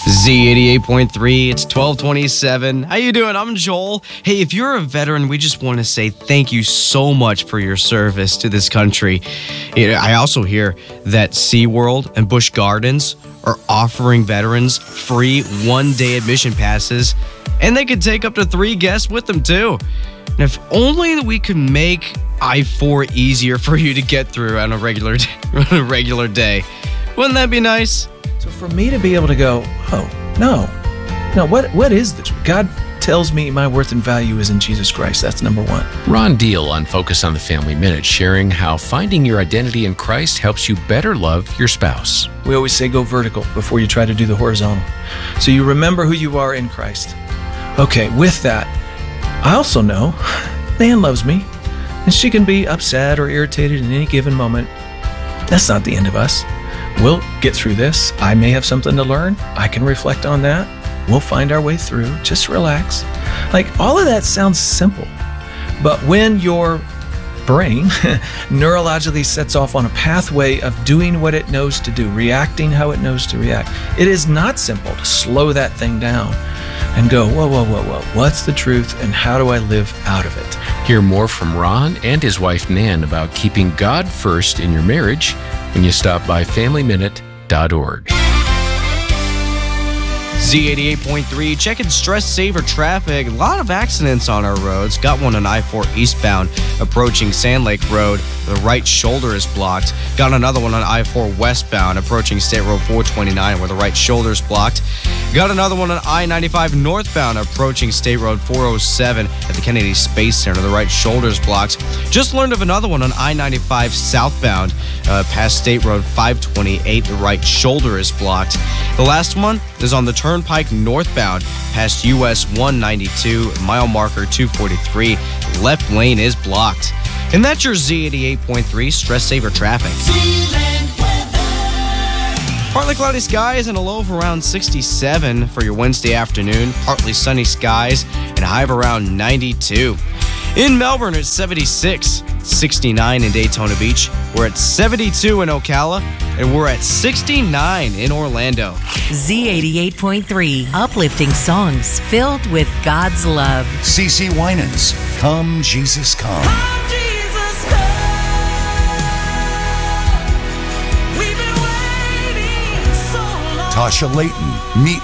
Z88.3, it's 1227. How you doing? I'm Joel. Hey, if you're a veteran, we just want to say thank you so much for your service to this country. I also hear that SeaWorld and Busch Gardens are offering veterans free one-day admission passes, and they could take up to 3 guests with them too. And if only we could make I-4 easier for you to get through on a regular day. Wouldn't that be nice? So for me to be able to go, oh, no, what is the truth? God tells me my worth and value is in Jesus Christ. That's number one. Ron Deal on Focus on the Family Minute, sharing how finding your identity in Christ helps you better love your spouse. We always say go vertical before you try to do the horizontal. So you remember who you are in Christ. Okay, with that, I also know Nan loves me, and she can be upset or irritated in any given moment. That's not the end of us. We'll get through this. I may have something to learn. I can reflect on that. We'll find our way through. Just relax. Like, all of that sounds simple. But when your brain neurologically sets off on a pathway of doing what it knows to do, reacting how it knows to react, it is not simple to slow that thing down and go, whoa. What's the truth and how do I live out of it? Hear more from Ron and his wife Nan about keeping God first in your marriage when you stop by FamilyMinute.org. Z88.3, checking stress saver traffic. A lot of accidents on our roads. Got one on I-4 eastbound approaching Sand Lake Road. The right shoulder is blocked. Got another one on I-4 westbound approaching State Road 429 where the right shoulder is blocked. Got another one on I-95 northbound approaching State Road 407 at the Kennedy Space Center. The right shoulder is blocked. Just learned of another one on I-95 southbound past State Road 528. The right shoulder is blocked. The last one is on the Turnpike northbound past US 192, mile marker 243. Left lane is blocked. And that's your Z88.3 stress saver traffic. Partly cloudy skies and a low of around 67 for your Wednesday afternoon. Partly sunny skies and a high of around 92. In Melbourne, it's 76, 69 in Daytona Beach. We're at 72 in Ocala, and we're at 69 in Orlando. Z88.3, uplifting songs filled with God's love. CeCe Winans, Come Jesus Come. Come, Jesus, come. We've been waiting so long. Tasha Layton, Meet